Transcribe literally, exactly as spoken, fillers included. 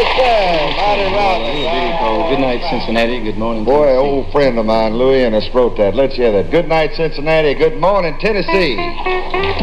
Yeah, mighty rousing. Good night, Cincinnati. Good morning, Boy, Tennessee. old friend of mine, Louis, and I wrote that. Let's hear that. Good night, Cincinnati. Good morning, Tennessee.